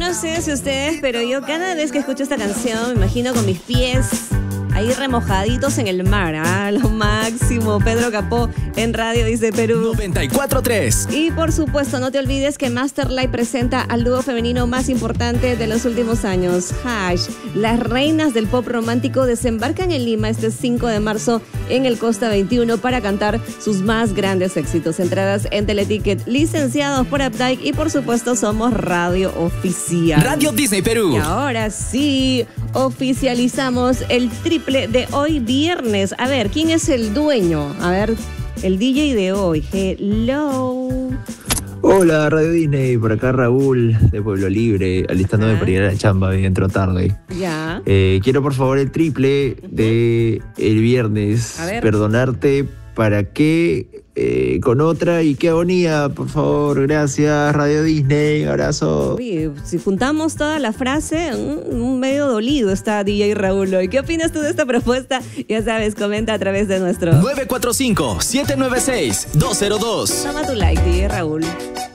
no sé si ustedes, pero yo cada vez que escucho esta canción me imagino con mis pies ahí remojaditos en el mar, lo máximo. Pedro Capó en Radio Dice Perú 94.3. Y por supuesto, no te olvides que Masterlight presenta al dúo femenino más importante de los últimos años, Hash. Las reinas del pop romántico desembarcan en Lima este 5 de marzo en el Costa 21 para cantar sus más grandes éxitos. Entradas en Teleticket, licenciados por Updike y por supuesto somos Radio Oficial. Radio Disney Perú. Y ahora sí, oficializamos el triple de hoy viernes. A ver, ¿quién es el dueño? A ver, el DJ de hoy. Hello. Hola, Radio Disney, por acá Raúl, de Pueblo Libre, alistándome para ir a la chamba, bien entro tarde. Ya. Quiero por favor el triple de el viernes. A ver. Perdonarte, ¿para qué? Con otra y qué agonía, por favor, gracias, Radio Disney, abrazo. Oye, si juntamos toda la frase, un medio dolido está DJ Raúl hoy. ¿Qué opinas tú de esta propuesta? Ya sabes, comenta a través de nuestro 945-796-202. Toma tu like, DJ Raúl.